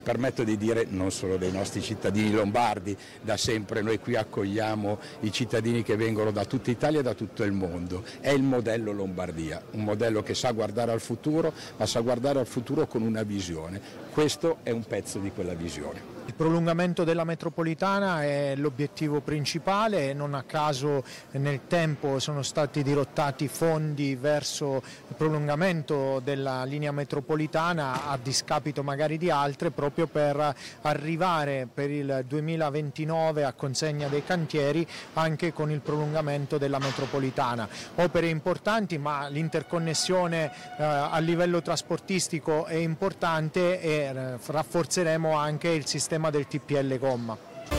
Permetto di dire non solo dei nostri cittadini lombardi, da sempre noi qui accogliamo i cittadini che vengono da tutta Italia e da tutto il mondo. È il modello Lombardia, un modello che sa guardare al futuro, ma sa guardare al futuro con una visione. Questo è un pezzo di quella visione. Il prolungamento della metropolitana è l'obiettivo principale e non a caso nel tempo sono stati dirottati fondi verso il prolungamento della linea metropolitana a discapito magari di altre, proprio per arrivare per il 2029 a consegna dei cantieri anche con il prolungamento della metropolitana. Opere importanti, ma l'interconnessione a livello trasportistico è importante e rafforzeremo anche il sistema del TPL Gomma.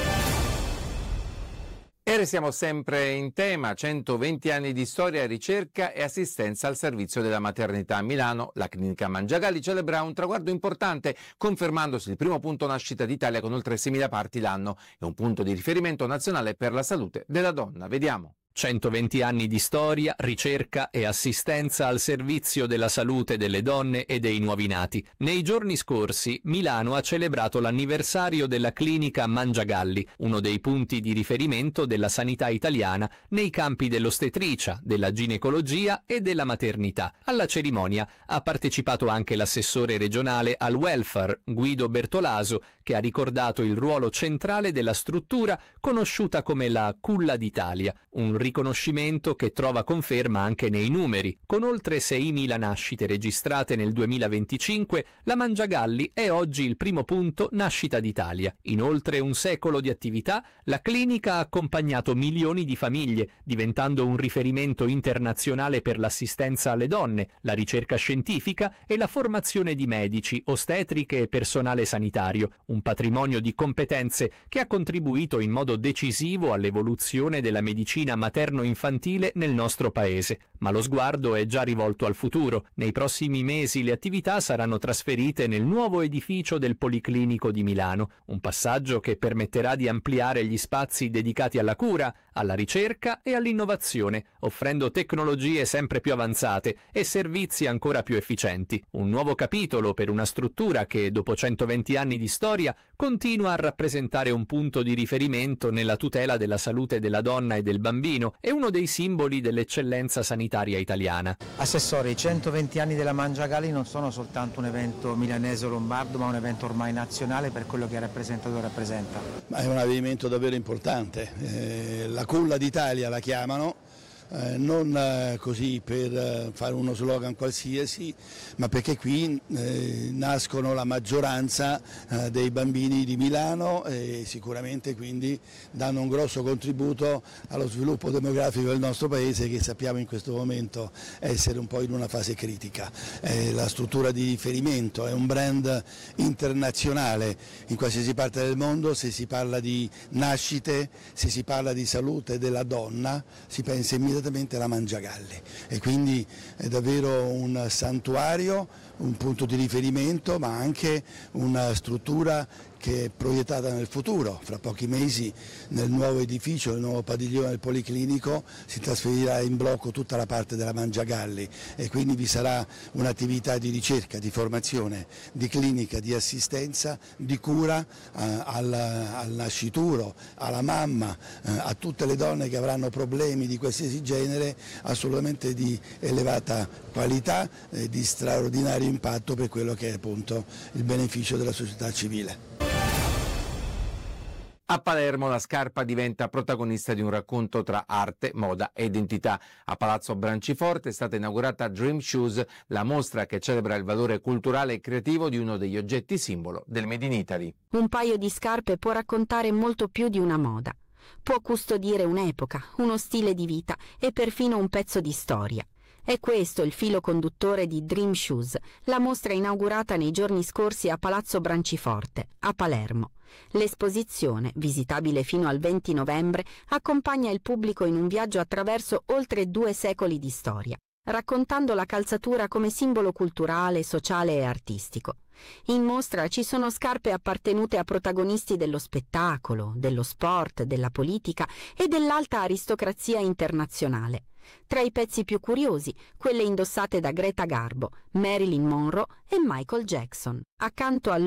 E restiamo sempre in tema, 120 anni di storia, ricerca e assistenza al servizio della maternità a Milano. La clinica Mangiagalli celebra un traguardo importante, confermandosi il primo punto nascita d'Italia con oltre 6.000 parti l'anno e un punto di riferimento nazionale per la salute della donna. Vediamo. 120 anni di storia, ricerca e assistenza al servizio della salute delle donne e dei nuovi nati. Nei giorni scorsi Milano ha celebrato l'anniversario della clinica Mangiagalli, uno dei punti di riferimento della sanità italiana nei campi dell'ostetricia, della ginecologia e della maternità. Alla cerimonia ha partecipato anche l'assessore regionale al welfare, Guido Bertolaso, che ha ricordato il ruolo centrale della struttura conosciuta come la Culla d'Italia, un riconoscimento che trova conferma anche nei numeri. Con oltre 6.000 nascite registrate nel 2025, la Mangiagalli è oggi il primo punto nascita d'Italia. In oltre un secolo di attività, la clinica ha accompagnato milioni di famiglie, diventando un riferimento internazionale per l'assistenza alle donne, la ricerca scientifica e la formazione di medici, ostetriche e personale sanitario, un patrimonio di competenze che ha contribuito in modo decisivo all'evoluzione della medicina materno-infantile nel nostro paese. Ma lo sguardo è già rivolto al futuro. Nei prossimi mesi le attività saranno trasferite nel nuovo edificio del Policlinico di Milano, un passaggio che permetterà di ampliare gli spazi dedicati alla cura, alla ricerca e all'innovazione, offrendo tecnologie sempre più avanzate e servizi ancora più efficienti. Un nuovo capitolo per una struttura che, dopo 120 anni di storia, continua a rappresentare un punto di riferimento nella tutela della salute della donna e del bambino e uno dei simboli dell'eccellenza sanitaria italiana. Assessore, i 120 anni della Mangiagalli non sono soltanto un evento milanese o lombardo, ma un evento ormai nazionale per quello che ha rappresentato e rappresenta. Ma è un avvenimento davvero importante, la Culla d'Italia la chiamano, non così per fare uno slogan qualsiasi, ma perché qui nascono la maggioranza dei bambini di Milano e sicuramente quindi danno un grosso contributo allo sviluppo demografico del nostro paese, che sappiamo in questo momento essere un po' in una fase critica. La struttura di riferimento è un brand internazionale in qualsiasi parte del mondo. Se si parla di nascite, se si parla di salute della donna, si pensa immediatamente alla Mangiagalli e quindi è davvero un santuario, un punto di riferimento, ma anche una struttura che è proiettata nel futuro. Fra pochi mesi nel nuovo edificio, nel nuovo padiglione del Policlinico, si trasferirà in blocco tutta la parte della Mangiagalli e quindi vi sarà un'attività di ricerca, di formazione, di clinica, di assistenza, di cura al nascituro, alla mamma, a tutte le donne che avranno problemi di qualsiasi genere, assolutamente di elevata qualità e di straordinario impatto per quello che è appunto il beneficio della società civile. A Palermo la scarpa diventa protagonista di un racconto tra arte, moda e identità. A Palazzo Branciforte è stata inaugurata Dream Shoes, la mostra che celebra il valore culturale e creativo di uno degli oggetti simbolo del Made in Italy. Un paio di scarpe può raccontare molto più di una moda. Può custodire un'epoca, uno stile di vita e perfino un pezzo di storia. È questo il filo conduttore di Dream Shoes, la mostra inaugurata nei giorni scorsi a Palazzo Branciforte, a Palermo. L'esposizione, visitabile fino al 20 novembre, accompagna il pubblico in un viaggio attraverso oltre 2 secoli di storia, raccontando la calzatura come simbolo culturale, sociale e artistico. In mostra ci sono scarpe appartenute a protagonisti dello spettacolo, dello sport, della politica e dell'alta aristocrazia internazionale. Tra i pezzi più curiosi, quelle indossate da Greta Garbo, Marilyn Monroe e Michael Jackson. Accanto al